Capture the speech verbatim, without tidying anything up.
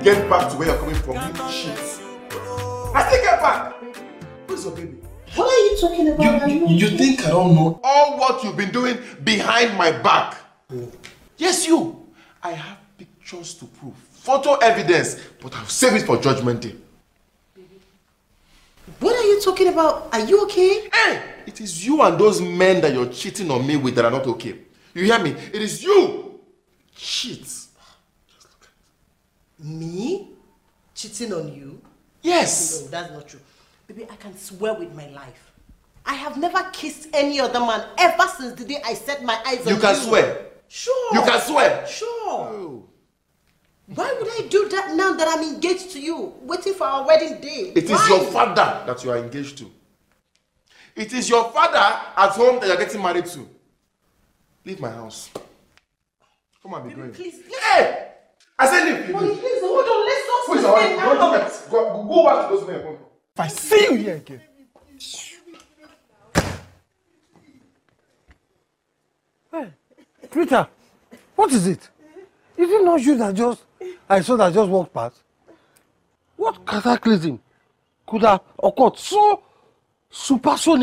get back to where you're coming from, you shit. I still get back. Who's your baby? What are you talking about? You, you, you think I don't know all what you've been doing behind my back? Oh. Yes, you. I have pictures to prove, photo evidence, but I'll save it for Judgment Day. What are you talking about? Are you okay? Hey, it is you and those men that you're cheating on me with that are not okay. You hear me? It is you. Cheat. Me? Cheating on you? Yes. No, that's not true. Baby, I can swear with my life. I have never kissed any other man ever since the day I set my eyes on you. You can swear. Sure. You can swear. Sure. Oh. Why would I do that now that I'm engaged to you, waiting for our wedding day? It Why? is your father that you are engaged to. It is your father at home that you're getting married to. Leave my house. Come on, be Baby, going. please. Hey! I said leave. Mommy, please, hold on. Let's not Please, stay go, now. go, go back to those men. If I see you here again. Hey, Peter, what is it? Is it not you that just, I saw that just walked past? What cataclysm could have occurred so supersonic?